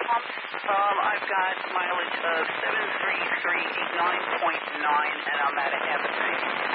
I've got mileage of 73389.9, and I'm at a half a tank.